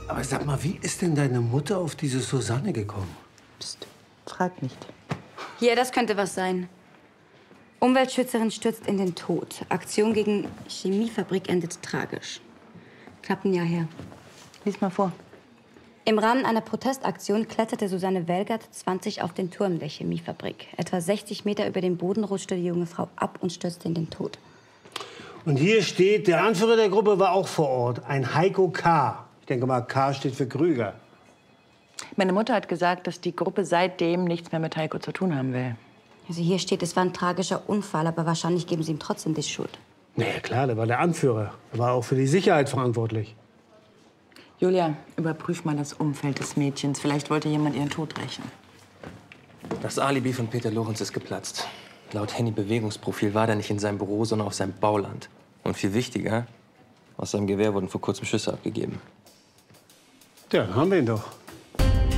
Aber sag mal, wie ist denn deine Mutter auf diese Susanne gekommen? Psst, frag nicht. Hier, das könnte was sein. Umweltschützerin stürzt in den Tod. Aktion gegen Chemiefabrik endet tragisch. Knapp ein Jahr her. Lies mal vor. Im Rahmen einer Protestaktion kletterte Susanne Welgert, 20, auf den Turm der Chemiefabrik. Etwa 60 Meter über den Boden rutschte die junge Frau ab und stürzte in den Tod. Und hier steht, der Anführer der Gruppe war auch vor Ort, ein Heiko K. Ich denke mal, K steht für Krüger. Meine Mutter hat gesagt, dass die Gruppe seitdem nichts mehr mit Heiko zu tun haben will. Also hier steht, es war ein tragischer Unfall, aber wahrscheinlich geben sie ihm trotzdem die Schuld. Na ja, klar, der war der Anführer. Er war auch für die Sicherheit verantwortlich. Julia, überprüf mal das Umfeld des Mädchens. Vielleicht wollte jemand ihren Tod rächen. Das Alibi von Peter Lorenz ist geplatzt. Laut Handy-Bewegungsprofil war er nicht in seinem Büro, sondern auf seinem Bauland. Und viel wichtiger, aus seinem Gewehr wurden vor kurzem Schüsse abgegeben. Ja, dann haben wir ihn doch.